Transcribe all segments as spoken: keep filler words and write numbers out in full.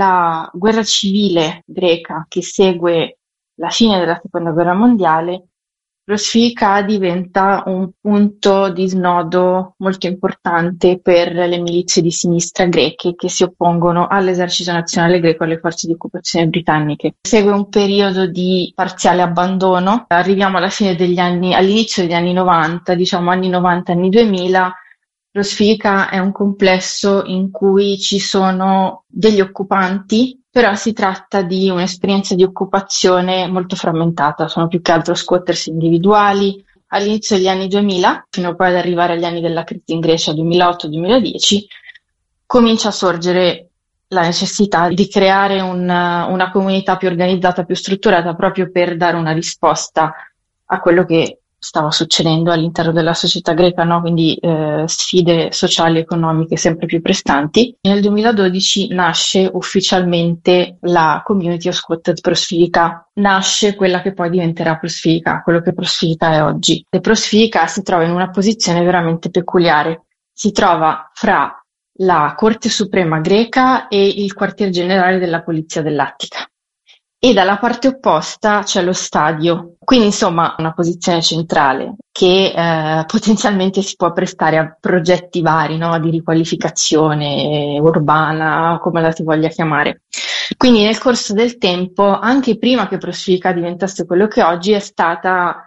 la guerra civile greca che segue la fine della seconda guerra mondiale, Prosfika diventa un punto di snodo molto importante per le milizie di sinistra greche che si oppongono all'esercito nazionale greco e alle forze di occupazione britanniche. Segue un periodo di parziale abbandono, arriviamo alla fine degli anni, all'inizio degli anni novanta, diciamo anni novanta, anni duemila. Prosfika è un complesso in cui ci sono degli occupanti, però si tratta di un'esperienza di occupazione molto frammentata, sono più che altro squatters individuali. All'inizio degli anni duemila, fino poi ad arrivare agli anni della crisi in Grecia duemilaotto duemiladieci, comincia a sorgere la necessità di creare una, una comunità più organizzata, più strutturata, proprio per dare una risposta a quello che stava succedendo all'interno della società greca, no? Quindi eh, sfide sociali e economiche sempre più prestanti. Nel duemiladodici nasce ufficialmente la Community of Squatted Prosfika, nasce quella che poi diventerà Prosfika, quello che Prosfika è oggi. E Prosfika si trova in una posizione veramente peculiare, si trova fra la Corte Suprema greca e il quartier generale della Polizia dell'Attica. E dalla parte opposta c'è lo stadio, quindi insomma una posizione centrale che eh, potenzialmente si può prestare a progetti vari, no? Di riqualificazione urbana, come la si voglia chiamare. Quindi nel corso del tempo, anche prima che Prosfika diventasse quello che oggi è stata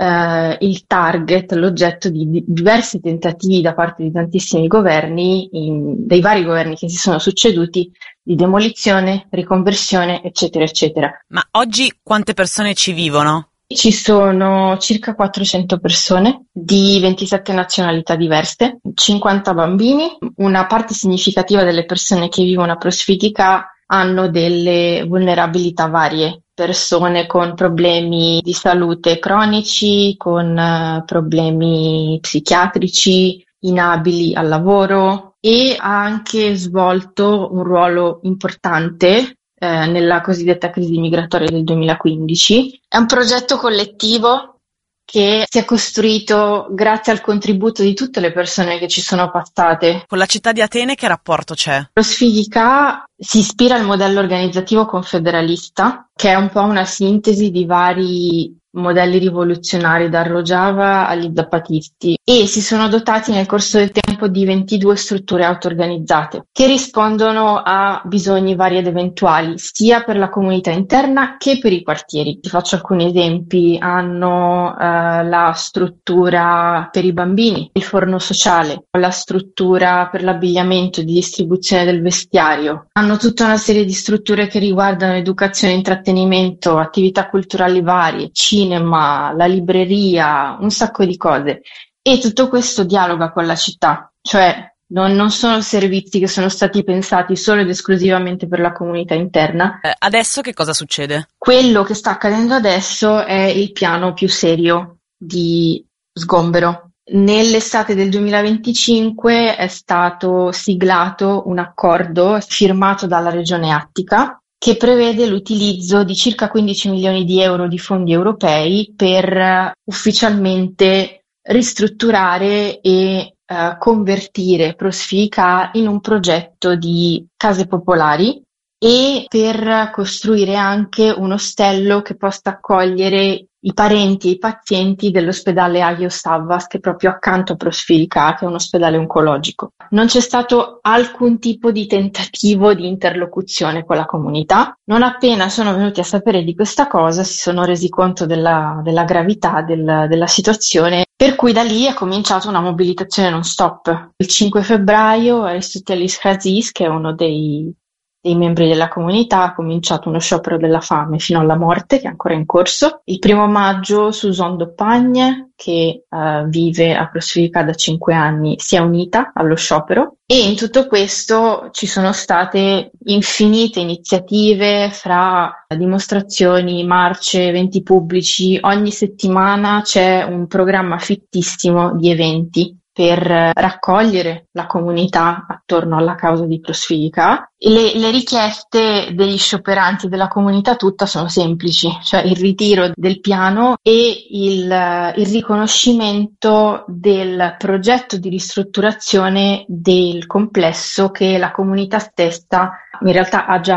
eh, il target, l'oggetto di, di diversi tentativi da parte di tantissimi governi, in, dei vari governi che si sono succeduti, di demolizione, riconversione, eccetera, eccetera. Ma oggi quante persone ci vivono? Ci sono circa quattrocento persone di ventisette nazionalità diverse, cinquanta bambini. Una parte significativa delle persone che vivono a Prosfika hanno delle vulnerabilità varie, persone con problemi di salute cronici, con uh, problemi psichiatrici, inabili al lavoro, e ha anche svolto un ruolo importante eh, nella cosiddetta crisi migratoria del duemilaquindici. È un progetto collettivo che si è costruito grazie al contributo di tutte le persone che ci sono passate. Con la città di Atene che rapporto c'è? Prosfika si ispira al modello organizzativo confederalista, che è un po' una sintesi di vari modelli rivoluzionari, dal Rojava agli zappatisti, e si sono dotati nel corso del tempo di ventidue strutture auto-organizzate che rispondono a bisogni vari ed eventuali, sia per la comunità interna che per i quartieri. Ti faccio alcuni esempi: hanno eh, la struttura per i bambini, il forno sociale, la struttura per l'abbigliamento e di distribuzione del vestiario, hanno tutta una serie di strutture che riguardano educazione, intrattenimento, attività culturali varie, cinema, la libreria, un sacco di cose. E tutto questo dialoga con la città, cioè non, non sono servizi che sono stati pensati solo ed esclusivamente per la comunità interna. Eh, adesso che cosa succede? Quello che sta accadendo adesso è il piano più serio di sgombero. Nell'estate del duemilaventicinque è stato siglato un accordo firmato dalla regione Attica che prevede l'utilizzo di circa quindici milioni di euro di fondi europei per ufficialmente ristrutturare e uh, convertire Prosfika in un progetto di case popolari e per costruire anche un ostello che possa accogliere i parenti e i pazienti dell'ospedale Agios Savvas, che è proprio accanto a Prosfika, che è un ospedale oncologico. Non c'è stato alcun tipo di tentativo di interlocuzione con la comunità. Non appena sono venuti a sapere di questa cosa, si sono resi conto della, della gravità del, della situazione, per cui da lì è cominciata una mobilitazione non stop. Il cinque febbraio Aristotelis Hazis, che è uno dei dei membri della comunità, ha cominciato uno sciopero della fame fino alla morte, che è ancora in corso. Il primo maggio Susan Dopagne, che uh, vive a Prosfika da cinque anni, si è unita allo sciopero, e in tutto questo ci sono state infinite iniziative fra dimostrazioni, marce, eventi pubblici. Ogni settimana c'è un programma fittissimo di eventi per raccogliere la comunità attorno alla causa di Prosfika. Le, le richieste degli scioperanti della comunità tutta sono semplici, cioè il ritiro del piano e il, il riconoscimento del progetto di ristrutturazione del complesso che la comunità stessa in realtà ha già